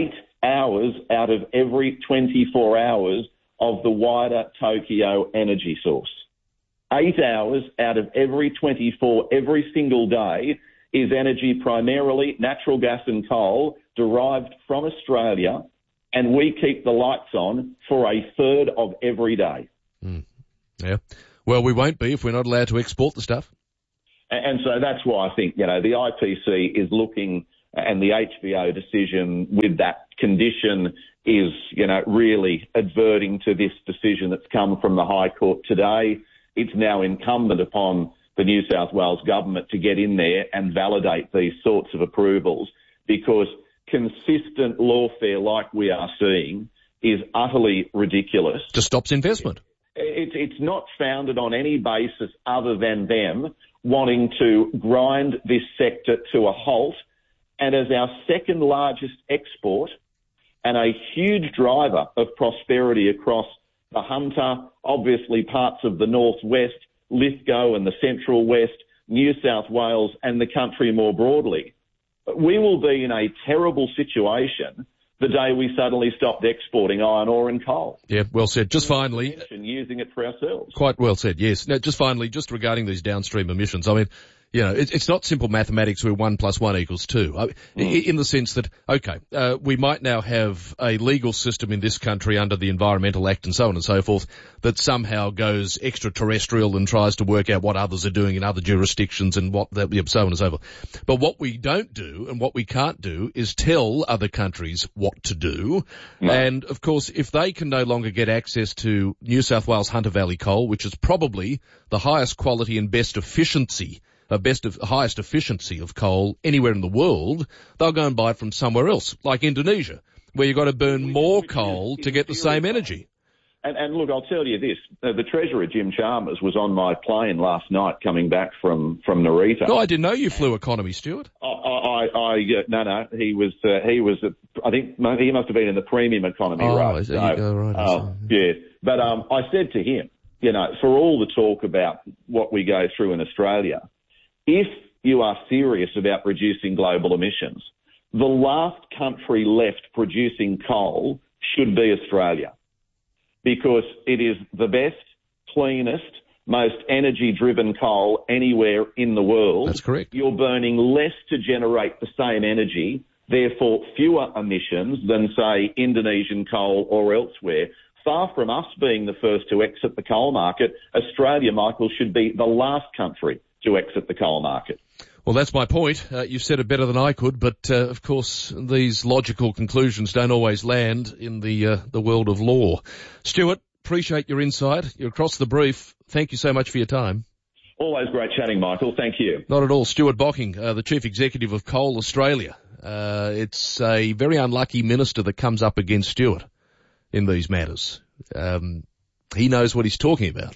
hours out of every twenty-four hours of the wider Tokyo energy source. Eight hours out of every twenty-four every single day is energy primarily natural gas and coal derived from Australia, and we keep the lights on for a third of every day.
Mm. Yeah. Well, we won't be if we're not allowed to export the stuff.
And so that's why I think, you know, the I P C is looking, and the H V O decision with that condition is, you know, really adverting to this decision that's come from the High Court today. It's now incumbent upon the New South Wales government to get in there and validate these sorts of approvals, because consistent lawfare like we are seeing is utterly ridiculous.
Just stops investment.
It, it, it's not founded on any basis other than them wanting to grind this sector to a halt. And as our second largest export and a huge driver of prosperity across the Hunter, obviously parts of the northwest, Lithgow and the central west, New South Wales and the country more broadly, we will be in a terrible situation the day we suddenly stopped exporting iron ore and coal.
Yeah, well said. Just finally,
and using it for ourselves.
Quite well said, yes. Now, just finally, just regarding these downstream emissions, I mean, you know, it's, it's not simple mathematics where one plus one equals two. I, mm. In the sense that, okay, uh, we might now have a legal system in this country under the Environmental Act and so on and so forth that somehow goes extraterrestrial and tries to work out what others are doing in other jurisdictions and what that, so on and so forth. But what we don't do and what we can't do is tell other countries what to do. No. And of course, if they can no longer get access to New South Wales Hunter Valley coal, which is probably the highest quality and best efficiency Uh, best of highest efficiency of coal anywhere in the world, they'll go and buy it from somewhere else, like Indonesia, where you've got to burn more coal to get the same energy.
And, and look, I'll tell you this: uh, the Treasurer Jim Chalmers was on my plane last night coming back from from Narita.
No, I didn't know you flew economy, Stuart.
I, I, I uh, no, no, he was uh, he was. Uh, I think he must have been in the premium economy,
oh,
right?
Is it, so, oh, right.
Uh, yeah, but um, I said to him, you know, for all the talk about what we go through in Australia, if you are serious about reducing global emissions, the last country left producing coal should be Australia, because it is the best, cleanest, most energy-driven coal anywhere in the world.
That's correct.
You're burning less to generate the same energy, therefore fewer emissions than, say, Indonesian coal or elsewhere. Far from us being the first to exit the coal market, Australia, Michael, should be the last country to exit the coal market.
Well, that's my point. Uh, you've said it better than I could, but uh, of course these logical conclusions don't always land in the uh, the world of law. Stuart, appreciate your insight. You're across the brief. Thank you so much for your time.
Always great chatting, Michael. Thank you.
Not at all. Stuart Bocking, uh, the Chief Executive of Coal Australia. Uh, it's a very unlucky minister that comes up against Stuart in these matters. Um, he knows what he's talking about.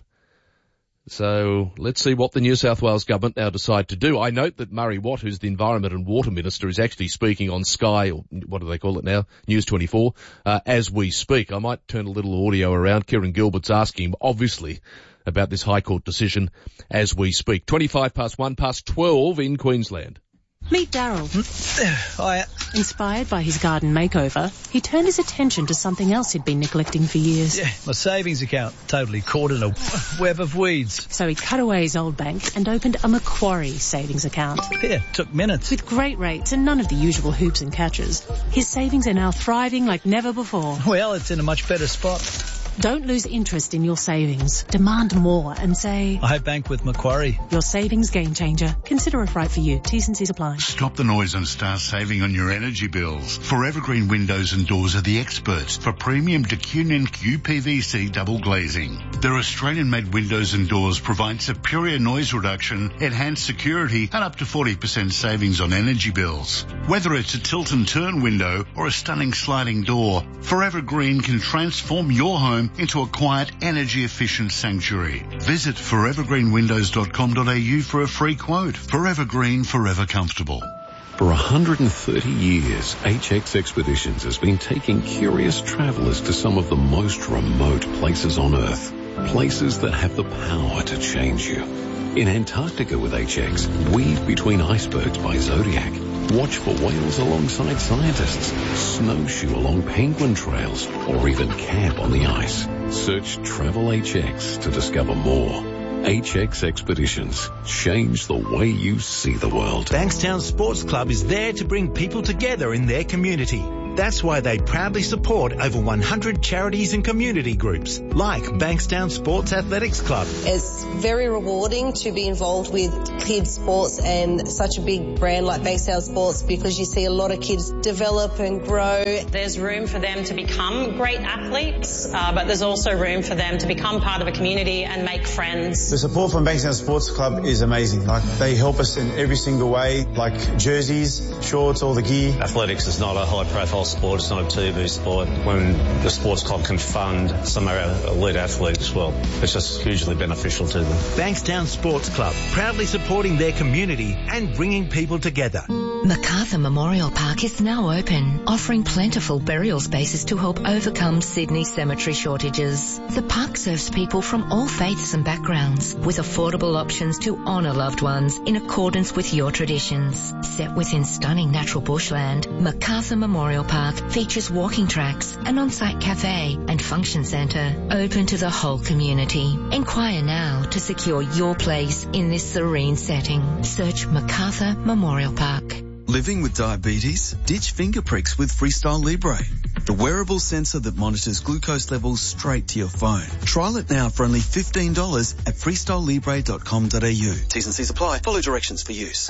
So let's see what the New South Wales government now decide to do. I note that Murray Watt, who's the Environment and Water Minister, is actually speaking on Sky, or what do they call it now, News twenty-four, uh, as we speak. I might turn a little audio around. Kieran Gilbert's asking him, obviously, about this High Court decision as we speak. twenty-five past one past twelve in Queensland.
Meet Daryl.
Hiya.
Inspired by his garden makeover, he turned his attention to something else he'd been neglecting for years.
Yeah, my savings account, totally caught in a web of weeds.
So he cut away his old bank and opened a Macquarie savings account.
Yeah, took minutes.
With great rates and none of the usual hoops and catches, his savings are now thriving like never before.
Well, it's in a much better spot.
Don't lose interest in your savings. Demand more and say,
I bank with Macquarie.
Your savings game changer. Consider if right for you. T's and C's apply.
Stop the noise and start saving on your energy bills. Forever Green Windows and Doors are the experts for premium D Q N N Q P V C double glazing. Their Australian-made windows and doors provide superior noise reduction, enhanced security, and up to forty percent savings on energy bills. Whether it's a tilt and turn window or a stunning sliding door, Forever Green can transform your home into a quiet, energy-efficient sanctuary. Visit forever green windows dot com dot a u for a free quote. Forever Green, forever comfortable.
For one hundred thirty years, H X Expeditions has been taking curious travellers to some of the most remote places on Earth. Places that have the power to change you. In Antarctica with H X, weave between icebergs by Zodiac. Watch for whales alongside scientists, snowshoe along penguin trails, or even camp on the ice. Search Travel H X to discover more. H X Expeditions. Change the way you see the world.
Bankstown Sports Club is there to bring people together in their community. That's why they proudly support over one hundred charities and community groups, like Bankstown Sports Athletics Club.
It's very rewarding to be involved with kids sports and such a big brand like Bankstown Sports, because you see a lot of kids develop and grow.
There's room for them to become great athletes, uh, but there's also room for them to become part of a community and make friends.
The support from Bankstown Sports Club is amazing. Like, they help us in every single way, like jerseys, shorts, all the gear.
Athletics is not a high-profile sport. It's not a T V sport. When the sports club can fund some of our elite athletes as well, it's just hugely beneficial to them.
Bankstown Sports Club, proudly supporting their community and bringing people together.
Macarthur Memorial Park is now open, offering plentiful burial spaces to help overcome Sydney's cemetery shortages. The park serves people from all faiths and backgrounds, with affordable options to honour loved ones in accordance with your traditions. Set within stunning natural bushland, Macarthur Memorial Park features walking tracks, an on-site cafe and function centre open to the whole community. Inquire now to secure your place in this serene setting. Search Macarthur Memorial Park.
Living with diabetes? Ditch finger pricks with Freestyle Libre, the wearable sensor that monitors glucose levels straight to your phone. Trial it now for only fifteen dollars at freestyle libre dot com dot a u. T's and C's apply. Follow directions for use.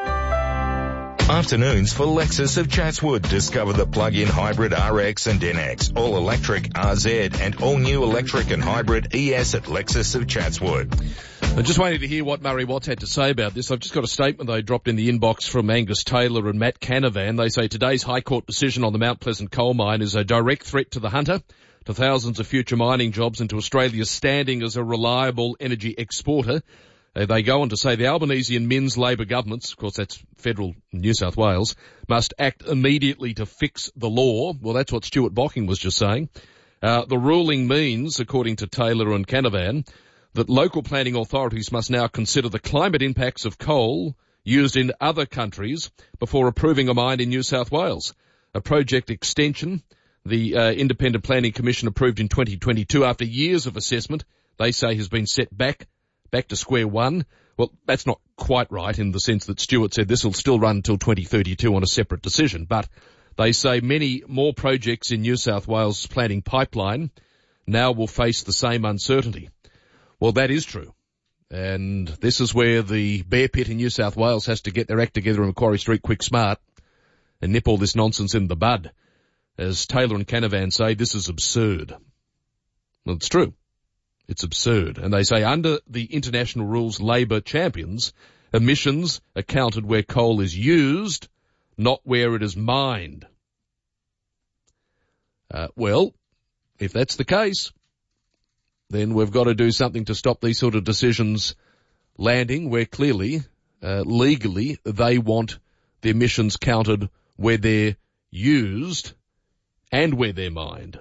Afternoons for Lexus of Chatswood. Discover the plug-in hybrid R X and N X, all-electric R Z, and all-new electric and hybrid E S at Lexus of Chatswood.
I'm just waiting to hear what Murray Watts had to say about this. I've just got a statement they dropped in the inbox from Angus Taylor and Matt Canavan. They say today's High Court decision on the Mount Pleasant coal mine is a direct threat to the hunter, to thousands of future mining jobs, and to Australia's standing as a reliable energy exporter. Uh, they go on to say the Albanese and Minns Labor governments, of course that's federal New South Wales, must act immediately to fix the law. Well, that's what Stuart Bocking was just saying. Uh, the ruling means, according to Taylor and Canavan, that local planning authorities must now consider the climate impacts of coal used in other countries before approving a mine in New South Wales. A project extension the uh, Independent Planning Commission approved in twenty twenty-two after years of assessment, they say has been set back back to square one. Well, that's not quite right in the sense that Stuart said this will still run until twenty thirty-two on a separate decision. But they say many more projects in New South Wales planning pipeline now will face the same uncertainty. Well, that is true. And this is where the bear pit in New South Wales has to get their act together in Macquarie Street quick smart and nip all this nonsense in the bud. As Taylor and Canavan say, this is absurd. Well, it's true. It's absurd. And they say under the international rules Labor champions, emissions are counted where coal is used, not where it is mined. Uh, well, if that's the case, then we've got to do something to stop these sort of decisions landing where clearly, uh, legally, they want the emissions counted where they're used and where they're mined.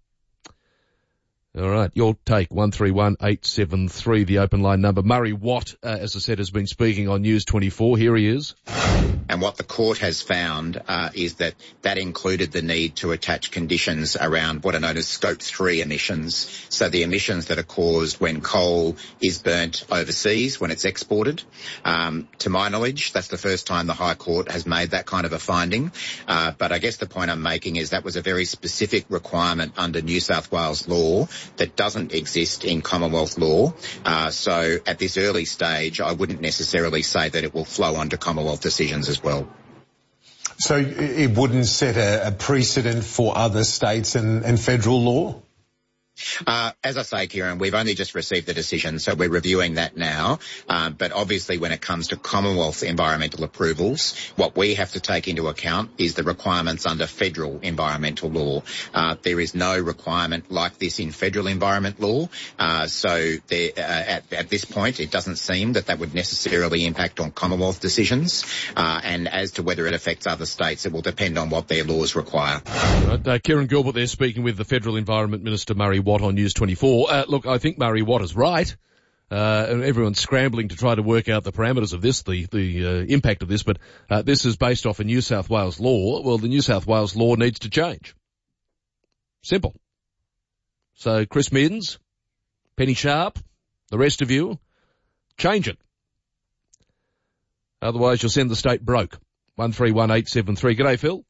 All right, your take, one three one eight seven three, the open line number. Murray Watt, uh, as I said, has been speaking on News twenty-four. Here he is.
And what the court has found uh, is that that included the need to attach conditions around what are known as scope three emissions. So the emissions that are caused when coal is burnt overseas, when it's exported. Um, to my knowledge, that's the first time the High Court has made that kind of a finding. Uh, but I guess the point I'm making is that was a very specific requirement under New South Wales law that doesn't exist in Commonwealth law. Uh, so at this early stage, I wouldn't necessarily say that it will flow onto Commonwealth decisions as well.
So it wouldn't set a, a precedent for other states and, and federal law?
Uh, as I say, Kieran, we've only just received the decision, so we're reviewing that now. Uh, but obviously when it comes to Commonwealth environmental approvals, what we have to take into account is the requirements under federal environmental law. Uh, there is no requirement like this in federal environment law. Uh, so there, uh, at, at this point, it doesn't seem that that would necessarily impact on Commonwealth decisions. Uh, and as to whether it affects other states, it will depend on what their laws require.
Right, uh, Kieran Gilbert there speaking with the Federal Environment Minister, Murray Watt, on News twenty-four. Uh, look, I think Murray Watt is right. Uh, and everyone's scrambling to try to work out the parameters of this, the, the, uh, impact of this, but, uh, this is based off a New South Wales law. Well, the New South Wales law needs to change. Simple. So, Chris Minns, Penny Sharp, the rest of you, change it. Otherwise, you'll send the state broke. one three one eight seven three. G'day, Phil.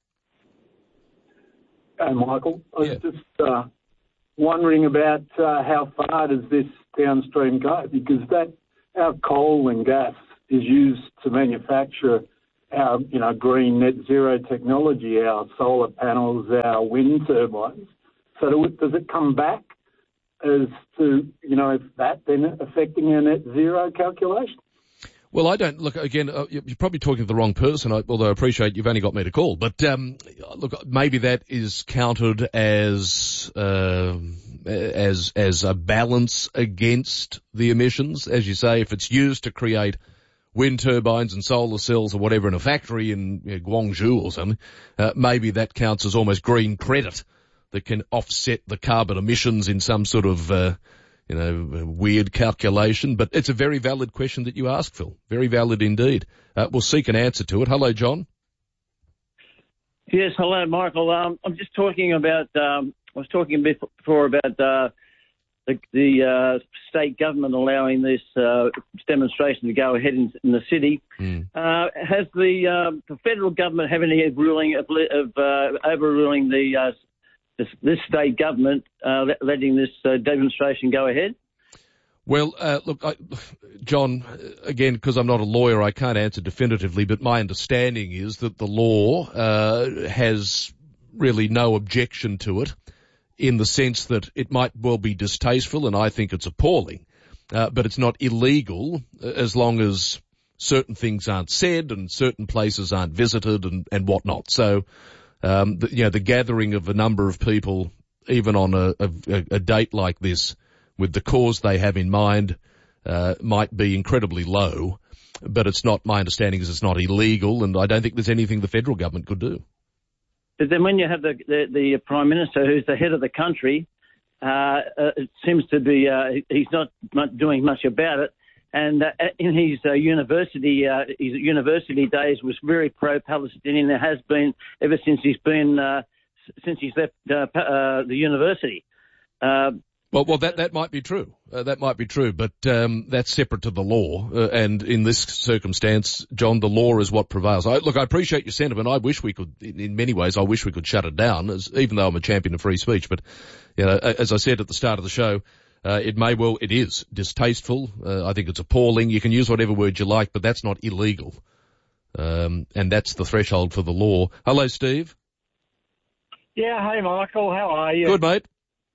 Hey, Michael. I was
Yeah.
just uh, wondering about uh, how far does this downstream go? Because that our coal and gas is used to manufacture our, you know, green net zero technology, our solar panels, our wind turbines. So do it, does it come back as to, you know, if that then affecting our net zero calculation?
Well, I don't, look, again, uh, you're probably talking to the wrong person, although I appreciate you've only got me to call. But, um, look, maybe that is counted as, uh, as, as a balance against the emissions. As you say, if it's used to create wind turbines and solar cells or whatever in a factory in you know, Guangzhou or something, uh, maybe that counts as almost green credit that can offset the carbon emissions in some sort of, uh, you know, weird calculation, but it's a very valid question that you ask, Phil. Very valid indeed. Uh, we'll seek an answer to it. Hello, John.
Yes, hello, Michael. Um, I'm just talking about, um, I was talking before about uh, the, the uh, state government allowing this uh, demonstration to go ahead in, in the city. Mm. Uh, has the, uh, the federal government have any ruling of, of uh, overruling the uh, This, this state government uh, letting this uh, demonstration go ahead?
Well, uh, look, I, John, again, because I'm not a lawyer, I can't answer definitively, but my understanding is that the law uh, has really no objection to it in the sense that it might well be distasteful, and I think it's appalling, uh, but it's not illegal as long as certain things aren't said and certain places aren't visited and, and whatnot. So, Um, the, you know, the gathering of a number of people, even on a, a, a date like this, with the cause they have in mind, uh, might be incredibly low, but it's not, my understanding is it's not illegal, and I don't think there's anything the federal government could do.
But then when you have the, the, the Prime Minister who's the head of the country, uh, uh, it seems to be, uh, he's not, not doing much about it. And uh, in his uh, university, uh, his university days was very pro-Palestinian. It has been ever since he's been uh, since he's left uh, uh, the university. Uh,
well, well, that that might be true. Uh, that might be true, but um, that's separate to the law. Uh, and in this circumstance, John, the law is what prevails. I, look, I appreciate your sentiment. I wish we could, in, in many ways, I wish we could shut it down, as, even though I'm a champion of free speech. But you know, as I said at the start of the show. Uh, it may well, it is distasteful. Uh, I think it's appalling. You can use whatever word you like, but that's not illegal. Um, and that's the threshold for the law. Hello, Steve.
Yeah, hey, Michael. How are you?
Good, mate.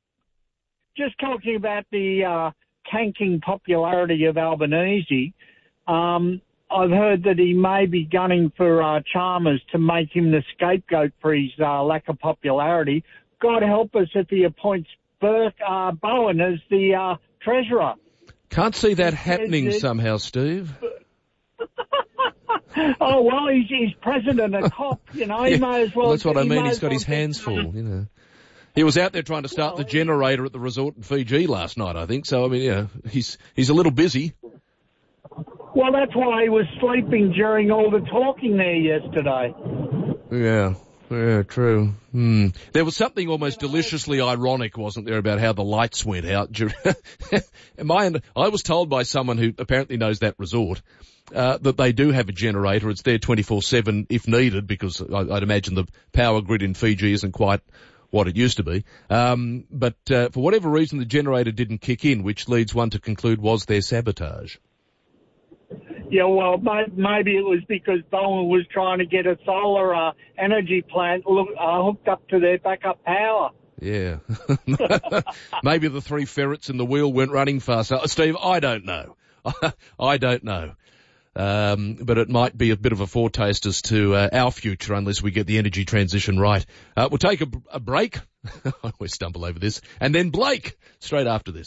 Just talking about the uh, tanking popularity of Albanese. Um, I've heard that he may be gunning for uh, Chalmers to make him the scapegoat for his uh, lack of popularity. God help us if he appoints Burke uh, Bowen as the uh, treasurer.
Can't see that happening somehow, Steve.
Oh, well, he's, he's president, a cop, you know, he
yeah,
may as well.
Well, that's what I mean, he's got
well
his hands full, you know. He was out there trying to start well, the generator at the resort in Fiji last night, I think, so, I mean, yeah, he's, he's a little busy.
Well, that's why he was sleeping during all the talking there yesterday.
Yeah. Yeah, true. Hmm. There was something almost deliciously ironic, wasn't there, about how the lights went out. Am I, I was told by someone who apparently knows that resort uh, that they do have a generator. It's there twenty-four seven if needed, because I, I'd imagine the power grid in Fiji isn't quite what it used to be. Um, but uh, for whatever reason, the generator didn't kick in, which leads one to conclude was their sabotage.
Yeah, well, maybe it was because Bowen was trying to get a solar uh, energy plant look, uh, hooked up to their backup power.
Yeah. Maybe the three ferrets in the wheel weren't running fast. Uh, Steve, I don't know. I don't know. Um, but it might be a bit of a foretaste as to uh, our future unless we get the energy transition right. Uh, we'll take a, a break. I always stumble over this. And then Blake, straight after this.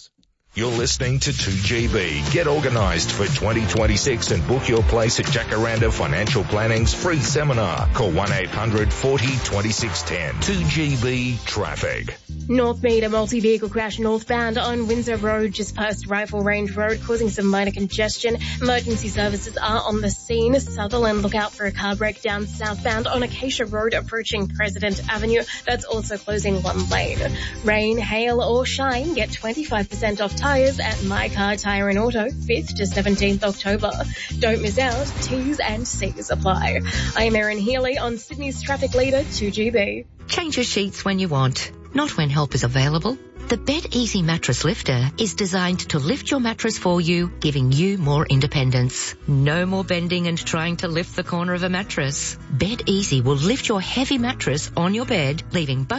You're listening to two G B. Get organised for twenty twenty-six and book your place at Jacaranda Financial Planning's free seminar. Call one eight hundred forty twenty-six ten. two G B Traffic.
Northmead, a multi-vehicle crash northbound on Windsor Road just past Rifle Range Road, causing some minor congestion. Emergency services are on the scene. Sutherland, look out for a car breakdown southbound on Acacia Road approaching President Avenue. That's also closing one lane. Rain, hail or shine, get twenty-five percent off tyres at My Car Tyre and Auto, fifth to seventeenth October. Don't miss out. T's and C's apply. I'm Erin Healy on Sydney's traffic leader, two G B.
Change your sheets when you want, not when help is available. The Bed Easy Mattress Lifter is designed to lift your mattress for you, giving you more independence. No more bending and trying to lift the corner of a mattress. Bed Easy will lift your heavy mattress on your bed, leaving both